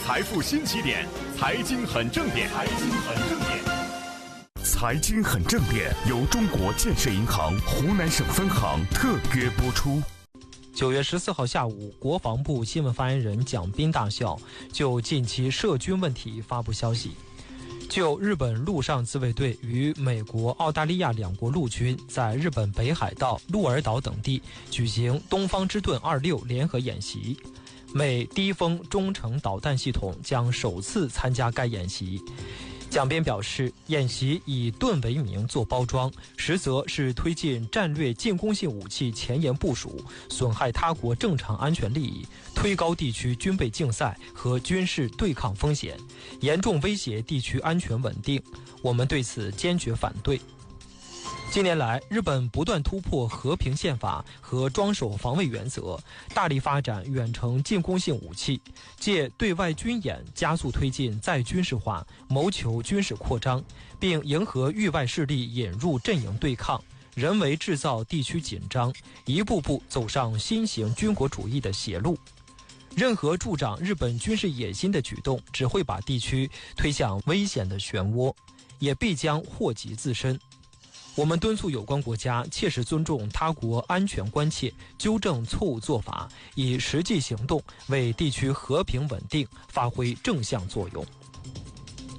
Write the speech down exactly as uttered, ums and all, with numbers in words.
财富新起点，财经很正点，财经很正点。财经很正点由中国建设银行湖南省分行特约播出。 九月十四号下午，国防部新闻发言人蒋斌大校就近期涉军问题发布消息，就日本陆上自卫队与美国、澳大利亚两国陆军在日本北海道、鹿儿岛等地举行东方之盾二六联合演习，美低风中程导弹系统将首次参加该演习。蒋斌表示，演习以盾为名做包装，实则是推进战略进攻性武器前沿部署，损害他国正常安全利益，推高地区军备竞赛和军事对抗风险，严重威胁地区安全稳定。我们对此坚决反对。近年来，日本不断突破和平宪法和装守防卫原则，大力发展远程进攻性武器，借对外军演加速推进再军事化，谋求军事扩张，并迎合域外势力引入阵营对抗，人为制造地区紧张，一步步走上新型军国主义的邪路。任何助长日本军事野心的举动，只会把地区推向危险的漩涡，也必将祸及自身。我们敦促有关国家切实尊重他国安全关切，纠正错误做法，以实际行动为地区和平稳定发挥正向作用。